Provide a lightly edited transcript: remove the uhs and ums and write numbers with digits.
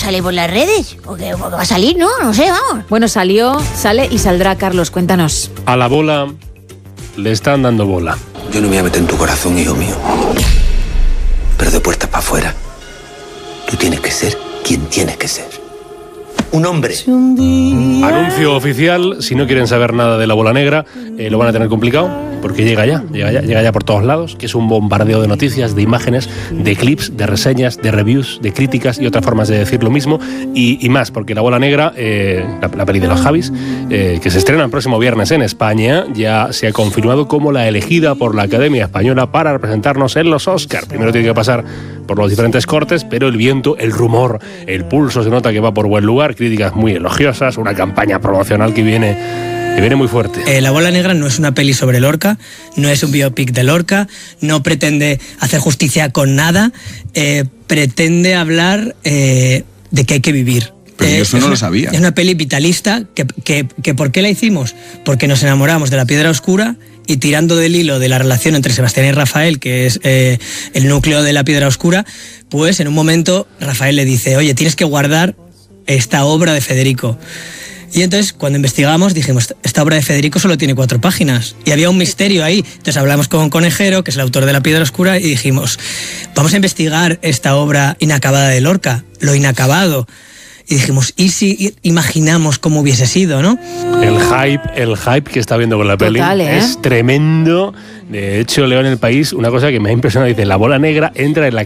sale por las redes. ¿O que va a salir, no? No sé, vamos. Bueno, sale y saldrá. Carlos, cuéntanos. A la bola le están dando bola. Yo no me voy a meter en tu corazón, hijo mío. Pero de puertas para afuera, tú tienes que ser quien tienes que ser. Un hombre. Anuncio oficial, si no quieren saber nada de la bola negra, lo van a tener complicado, porque llega ya por todos lados, que es un bombardeo de noticias, de imágenes, de clips, de reseñas, de reviews, de críticas y otras formas de decir lo mismo, y más, porque la bola negra, la peli de los Javis, que se estrena el próximo viernes en España, ya se ha confirmado como la elegida por la Academia Española para representarnos en los Oscars. Primero tiene que pasar por los diferentes cortes, pero el viento, el rumor, el pulso se nota que va por buen lugar, críticas muy elogiosas, una campaña promocional que viene muy fuerte. La bola negra no es una peli sobre Lorca, no es un biopic de Lorca, no pretende hacer justicia con nada, pretende hablar de que hay que vivir. Pero yo eso no lo sabía. Es una peli vitalista que ¿por qué la hicimos? Porque nos enamoramos de La Piedra Oscura y tirando del hilo de la relación entre Sebastián y Rafael, que es el núcleo de La Piedra Oscura, pues en un momento Rafael le dice, oye, tienes que guardar esta obra de Federico. Y entonces, cuando investigamos, dijimos, esta obra de Federico solo tiene 4 páginas. Y había un misterio ahí. Entonces hablamos con Conejero, que es el autor de La Piedra Oscura, y dijimos, vamos a investigar esta obra inacabada de Lorca, lo inacabado. Y dijimos, ¿y si imaginamos cómo hubiese sido, no? El hype que está viendo con la peli es tremendo. De hecho, leo en El País una cosa que me ha impresionado. Dice, la bola negra entra en la